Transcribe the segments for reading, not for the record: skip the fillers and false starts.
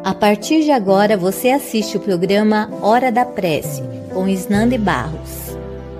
A partir de agora, você assiste o programa Hora da Prece, com Isnande Barros.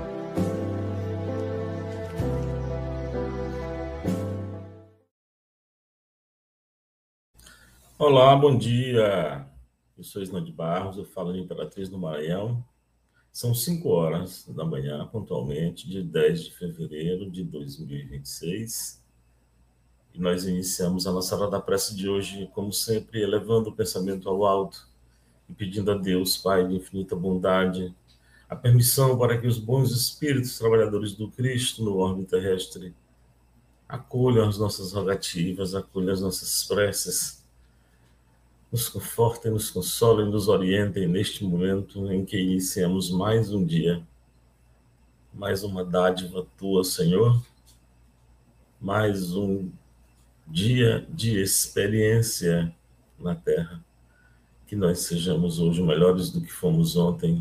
Olá, bom dia. Eu sou Isnande Barros, eu falo de Imperatriz do Maranhão. São 5 horas da manhã, pontualmente, de 10 de fevereiro de 2026. E nós iniciamos a nossa Hora da Prece de hoje, como sempre, elevando o pensamento ao alto e pedindo a Deus, Pai de infinita bondade, a permissão para que os bons espíritos trabalhadores do Cristo no orbe terrestre acolham as nossas rogativas, acolham as nossas preces, nos confortem, nos consolem, nos orientem neste momento em que iniciamos mais um dia, mais uma dádiva tua, Senhor, mais um dia de experiência na Terra. Que nós sejamos hoje melhores do que fomos ontem,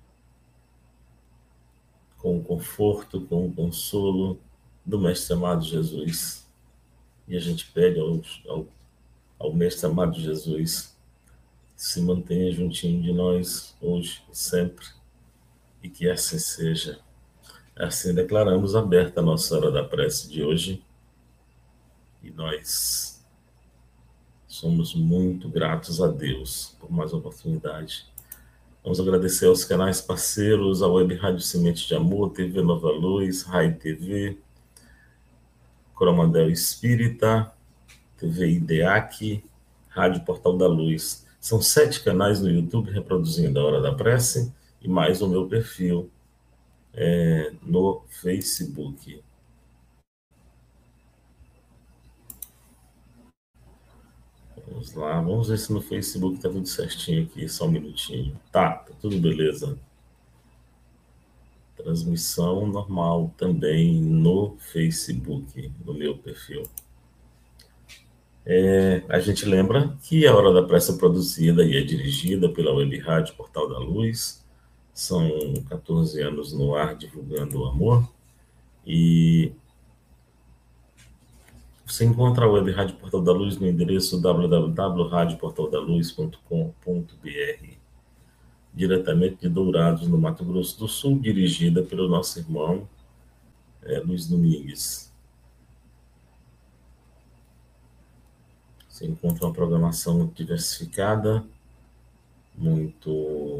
com o conforto, com o consolo do Mestre amado Jesus. E a gente pede ao Mestre amado Jesus que se mantenha juntinho de nós hoje e sempre, e que assim seja. Assim declaramos aberta a nossa hora da prece de hoje, e nós somos muito gratos a Deus por mais uma oportunidade. Vamos agradecer aos canais parceiros, a Web Rádio Semente de Amor, TV Nova Luz, Rai TV, Coromandel Espírita, TV IDEAC, Rádio Portal da Luz. São 7 canais no YouTube reproduzindo a Hora da Prece e mais o meu perfil no Facebook. Vamos lá, vamos ver se no Facebook tá tudo certinho aqui, só um minutinho. Tá tudo beleza. Transmissão normal também no Facebook, no meu perfil. A gente lembra que a Hora da Prece é produzida e é dirigida pela Web Rádio Portal da Luz. São 14 anos no ar divulgando o amor. E você encontra a Web Rádio Portal da Luz no endereço www.radioportaldaluz.com.br, diretamente de Dourados, no Mato Grosso do Sul, dirigida pelo nosso irmão Luiz Domingues. Você encontra uma programação muito diversificada, muito...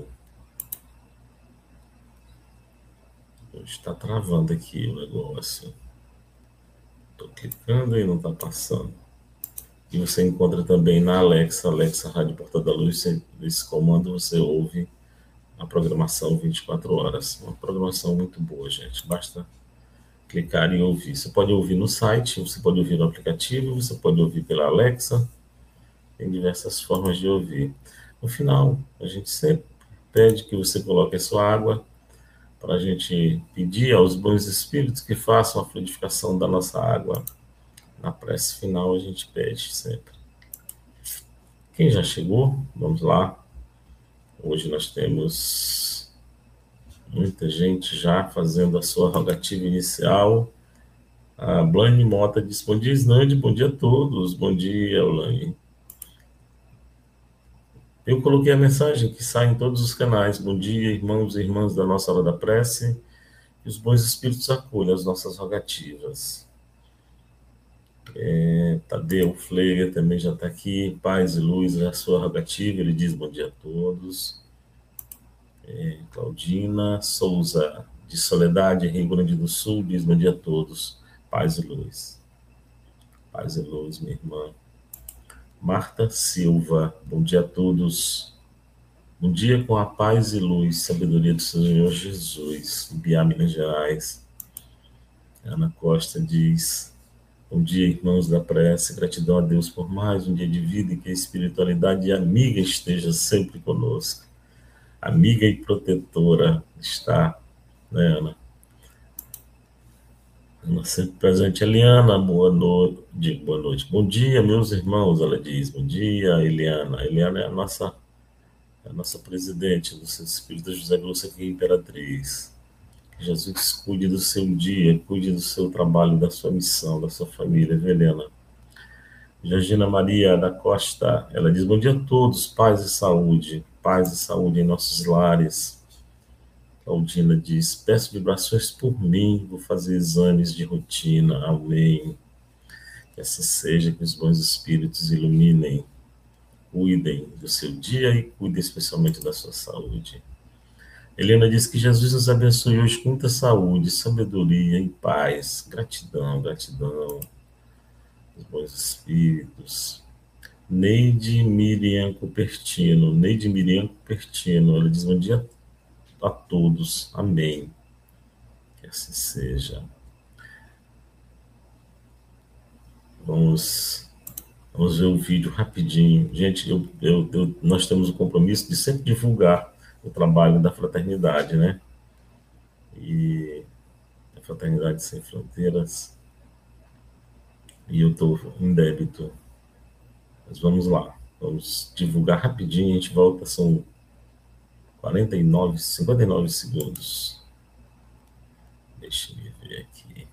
Está travando aqui o negócio. Estou clicando e não está passando. E você encontra também na Alexa Rádio Portal da Luz. Nesse comando você ouve a programação 24 horas. Uma programação muito boa, gente. Basta clicar e ouvir. Você pode ouvir no site, você pode ouvir no aplicativo, você pode ouvir pela Alexa. Tem diversas formas de ouvir. No final, a gente sempre pede que você coloque a sua água para a gente pedir aos bons espíritos que façam a fluidificação da nossa água. Na prece final a gente pede sempre. Quem já chegou? Vamos lá. Hoje nós temos muita gente já fazendo a sua rogativa inicial. A Blane Mota diz: bom dia, Isnande, bom dia a todos. Bom dia, Blane. Eu coloquei a mensagem que sai em todos os canais. Bom dia, irmãos e irmãs da nossa Hora da Prece. Que os bons espíritos acolham as nossas rogativas. Tadeu Fleger também já está aqui. Paz e luz é a sua rogativa. Ele diz bom dia a todos. Claudina Souza, de Soledade, Rio Grande do Sul, diz bom dia a todos. Paz e luz. Paz e luz, minha irmã. Marta Silva, bom dia a todos. Bom dia com a paz e luz, sabedoria do Senhor Jesus, Biá, Minas Gerais. Ana Costa diz: bom dia, irmãos da prece, gratidão a Deus por mais um dia de vida e que a espiritualidade amiga esteja sempre conosco. Amiga e protetora está, né, Ana? Ana sempre presente. Eliana, boa noite. Boa noite. Bom dia, meus irmãos, ela diz. Bom dia, Eliana. Eliana é a nossa presidente do Centro Espírita José Grosso aqui, Imperatriz. Que Jesus cuide do seu dia, cuide do seu trabalho, da sua missão, da sua família, viu, Eliana? Georgina Maria da Costa, ela diz: bom dia a todos, paz e saúde em nossos lares. Claudina diz: peço vibrações por mim, vou fazer exames de rotina, amém. Que assim seja, que os bons espíritos iluminem, cuidem do seu dia e cuidem especialmente da sua saúde. Helena diz que Jesus nos abençoe hoje com muita saúde, sabedoria e paz. Gratidão, gratidão. Os bons espíritos. Neide Miriam Cupertino, ela diz: bom dia a todos, amém. Que assim seja. Vamos ver o vídeo rapidinho. Gente, nós temos o compromisso de sempre divulgar o trabalho da Fraternidade, né? E a Fraternidade Sem Fronteiras. E eu estou em débito. Mas vamos lá. Vamos divulgar rapidinho, a gente volta, são 59 segundos. Deixa eu ver aqui.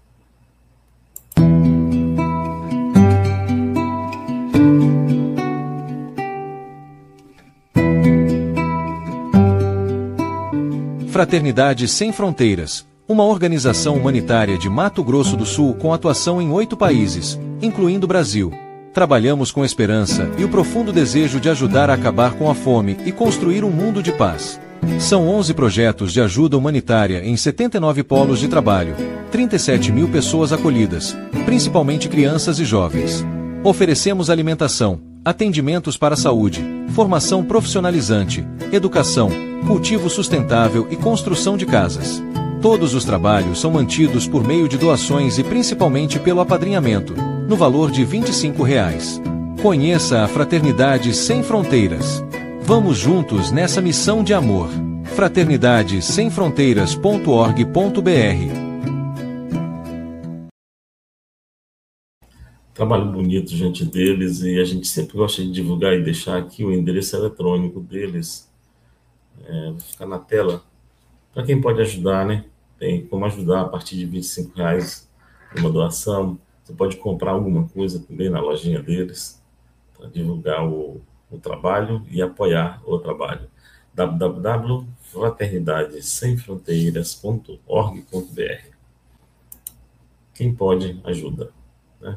Fraternidade Sem Fronteiras, uma organização humanitária de Mato Grosso do Sul com atuação em 8 países, incluindo o Brasil. Trabalhamos com esperança e o profundo desejo de ajudar a acabar com a fome e construir um mundo de paz. São 11 projetos de ajuda humanitária em 79 polos de trabalho, 37 mil pessoas acolhidas, principalmente crianças e jovens. Oferecemos alimentação, atendimentos para a saúde, formação profissionalizante, educação, cultivo sustentável e construção de casas. Todos os trabalhos são mantidos por meio de doações e principalmente pelo apadrinhamento, no valor de R$ 25. Conheça a Fraternidade Sem Fronteiras. Vamos juntos nessa missão de amor. fraternidadesemfronteiras.org.br. Trabalho bonito, gente, deles, e a gente sempre gosta de divulgar e deixar aqui o endereço eletrônico deles. Vai ficar na tela. Para quem pode ajudar, né? Tem como ajudar a partir de R$ 25 uma doação. Você pode comprar alguma coisa também na lojinha deles para divulgar o trabalho e apoiar o trabalho. www.fraternidadesemfronteiras.org.br. Quem pode, ajuda, né?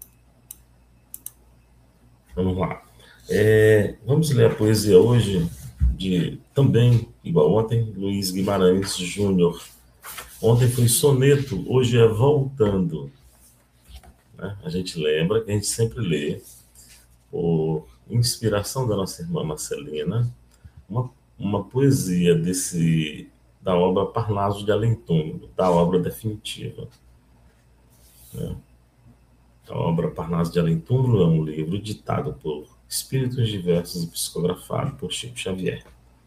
Vamos lá. Vamos ler a poesia hoje também, igual ontem, Luiz Guimarães Júnior. Ontem foi soneto, hoje é voltando. Né? A gente lembra que a gente sempre lê, por inspiração da nossa irmã Marcelina, uma poesia da obra Parnaso de Além-Túmulo, da obra definitiva. Né? A obra Parnaso de Além-Túmulo é um livro ditado por espíritos diversos e psicografado por Chico Xavier.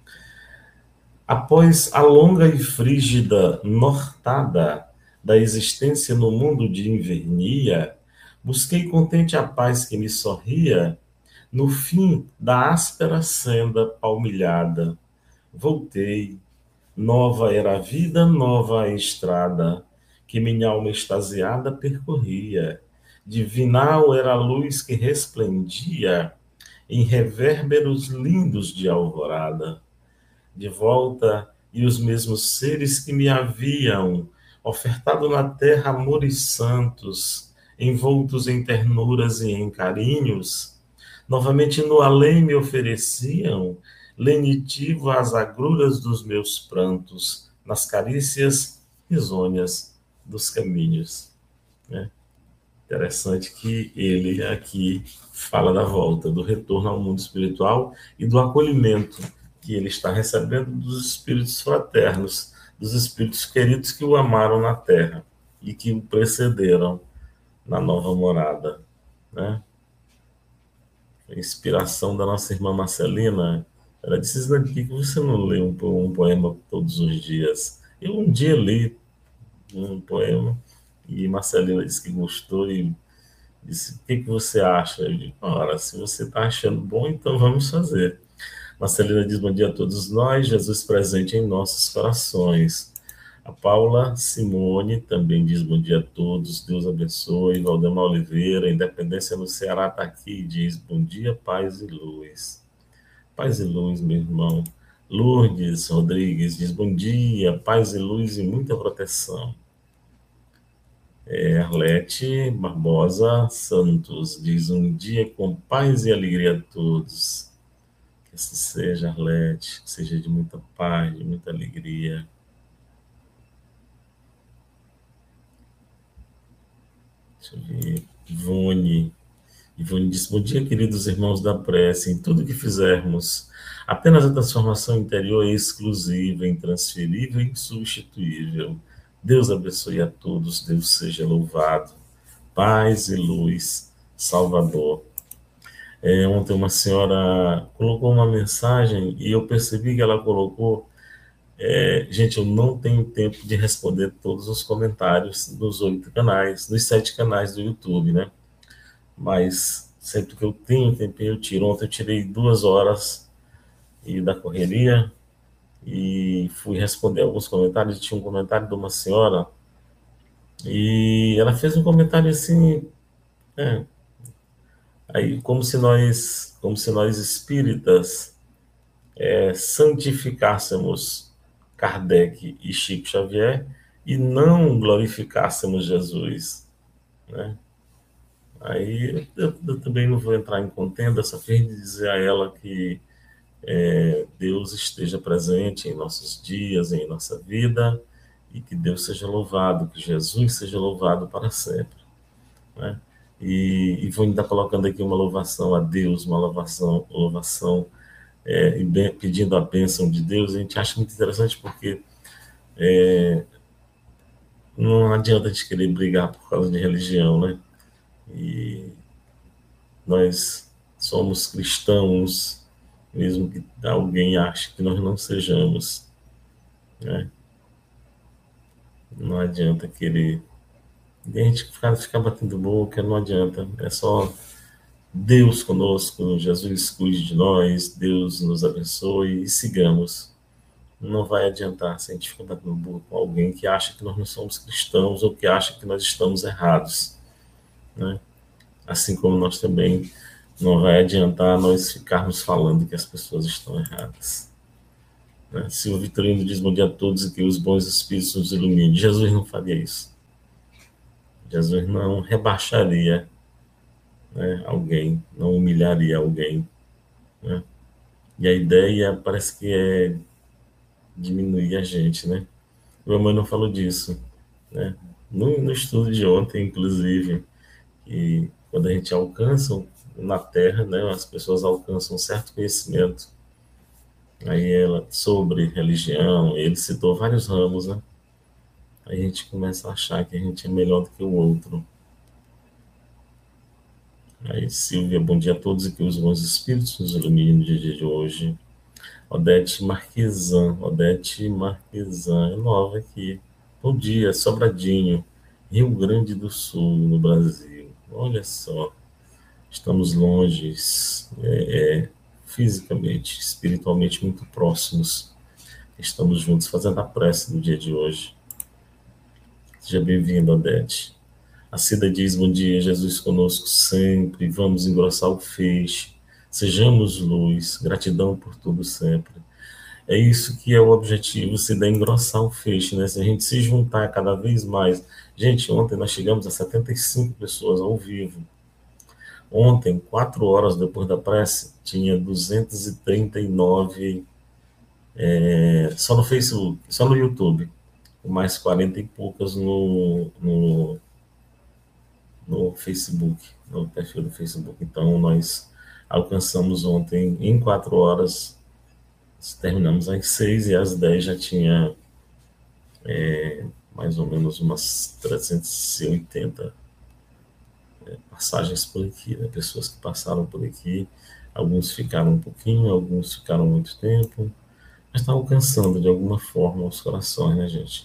Após a longa e frígida nortada da existência no mundo de invernia, busquei contente a paz que me sorria no fim da áspera senda palmilhada. Voltei, nova era a vida, nova a estrada, que minha alma extasiada percorria. Divinal era a luz que resplendia em revérberos lindos de alvorada. De volta, e os mesmos seres que me haviam ofertado na terra amores santos, envoltos em ternuras e em carinhos, novamente no além me ofereciam lenitivo às agruras dos meus prantos, nas carícias risonhas dos caminhos. Né? Interessante que ele aqui fala da volta, do retorno ao mundo espiritual e do acolhimento que ele está recebendo dos espíritos fraternos, dos espíritos queridos que o amaram na terra e que o precederam na nova morada. Né? A inspiração da nossa irmã Marcelina, ela disse: por que você não lê um poema todos os dias? Eu um dia li um poema e Marcelina disse que gostou e disse: o que você acha? Eu disse: ora, se você está achando bom, então vamos fazer. Marcelina diz: bom dia a todos nós, Jesus presente em nossos corações. A A Paula Simone também diz bom dia a todos, Deus abençoe. Valdemar Oliveira, Independência no Ceará, está aqui e diz bom dia, paz e luz. Paz e luz, meu irmão. Lourdes Rodrigues diz bom dia, paz e luz e muita proteção. Arlete Barbosa Santos diz um dia com paz e alegria a todos. Que assim seja, Arlete, que seja de muita paz, de muita alegria. Deixa eu ver. Ivone diz, bom dia, queridos irmãos da prece. Em tudo que fizermos, apenas a transformação interior é exclusiva, intransferível e insubstituível. Deus abençoe a todos, Deus seja louvado. Paz e luz, Salvador. Ontem uma senhora colocou uma mensagem e eu percebi que ela colocou... gente, eu não tenho tempo de responder todos os comentários dos 8 canais, dos 7 canais do YouTube, né? Mas sempre que eu tenho tempo, eu tiro. Ontem eu tirei 2 horas da correria e fui responder alguns comentários. Tinha um comentário de uma senhora e ela fez um comentário assim, aí como se nós espíritas santificássemos Kardec e Chico Xavier e não glorificássemos Jesus, né? Aí eu também não vou entrar em contenda, só quero dizer a ela que Deus esteja presente em nossos dias, em nossa vida, e que Deus seja louvado, que Jesus seja louvado para sempre, né? E vou ainda colocando aqui uma louvação a Deus, uma louvação pedindo a bênção de Deus. A gente acha muito interessante porque não adianta a gente querer brigar por causa de religião, né? E nós somos cristãos, mesmo que alguém ache que nós não sejamos, né? Não adianta querer... A gente ficar batendo boca, não adianta. É só Deus conosco, Jesus cuide de nós, Deus nos abençoe e sigamos. Não vai adiantar se a gente ficar batendo boca com alguém que acha que nós não somos cristãos ou que acha que nós estamos errados, né? Assim como nós também não vai adiantar nós ficarmos falando que as pessoas estão erradas, né? Se o Vitorino diz bom dia a todos e que os bons espíritos nos iluminem, Jesus não faria isso. Jesus não rebaixaria, né, alguém, não humilharia alguém, né? E a ideia parece que é diminuir a gente, né? O irmão não falou disso, né? No estudo de ontem, inclusive, que quando a gente alcança na Terra, né, as pessoas alcançam um certo conhecimento, aí ela sobre religião, ele citou vários ramos, né? Aí a gente começa a achar que a gente é melhor do que o outro. Aí, Silvia, bom dia a todos e que os bons espíritos nos iluminem no dia de hoje. Odete Marquesan, é nova aqui. Bom dia, Sobradinho, Rio Grande do Sul, no Brasil. Olha só, estamos longe, fisicamente, espiritualmente muito próximos. Estamos juntos fazendo a prece no dia de hoje. Seja bem-vindo, Odete. A Cida diz, bom dia, Jesus conosco sempre, vamos engrossar o feixe, sejamos luz, gratidão por tudo sempre. É isso que é o objetivo, Cida, engrossar o feixe, né? Se a gente se juntar cada vez mais. Gente, ontem nós chegamos a 75 pessoas ao vivo. Ontem, 4 horas depois da prece, tinha 239 só no Facebook, só no YouTube, mais 40 e poucas no Facebook, no perfil do Facebook. Então, nós alcançamos ontem, em 4 horas, terminamos às 6 e às 10 já tinha mais ou menos umas 380 passagens por aqui, né? Pessoas que passaram por aqui, alguns ficaram um pouquinho, alguns ficaram muito tempo, mas está alcançando de alguma forma os corações, né, gente?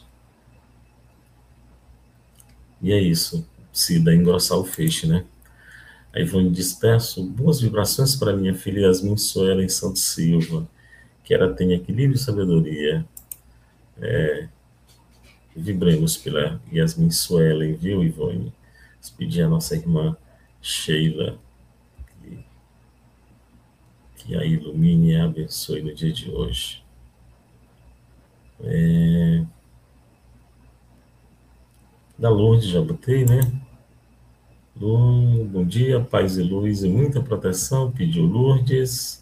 E é isso, Cida, engrossar o feixe, né? A Ivone diz, peço boas vibrações para minha filha Yasmin Suelen Santos Silva, que ela tenha equilíbrio e sabedoria. Vibremos pela Yasmin Suelen, viu, Ivone? Pedir a nossa irmã Sheila que a ilumine e a abençoe no dia de hoje. Da Lourdes já botei, né? Bom dia, paz e luz e muita proteção, pediu Lourdes.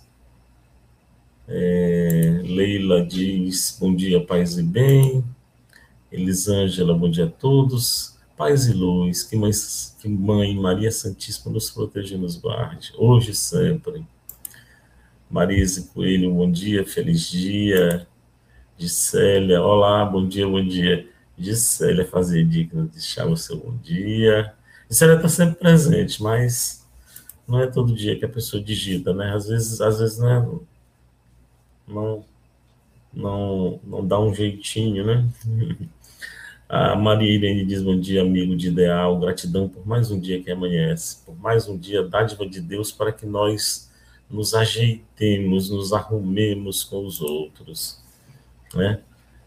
Leila diz, bom dia, paz e bem. Elisângela, bom dia a todos. Paz e luz, que mãe Maria Santíssima nos proteja e nos guarde, hoje e sempre. Marise Coelho, bom dia, feliz dia. Gisélia, olá, bom dia, bom dia. Gisélia Fazer Digna, deixar o seu bom dia. Gisélia está sempre presente, mas não é todo dia que a pessoa digita, né? Às vezes não dá um jeitinho, né? A Maria Irene diz, bom dia, amigo de ideal, gratidão por mais um dia que amanhece, por mais um dia, dádiva de Deus para que nós nos ajeitemos, nos arrumemos com os outros, né?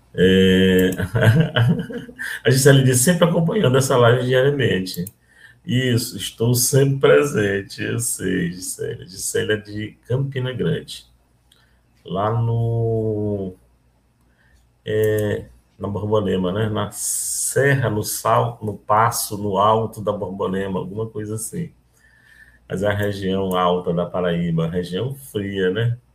A Gisele diz, sempre acompanhando essa live diariamente. Isso, estou sempre presente, eu sei, Gisele. Gisele é de Campina Grande, lá na Borborema, né? Na Serra, no Passo, no alto da Borborema, alguma coisa assim. Mas é a região alta da Paraíba, região fria, né?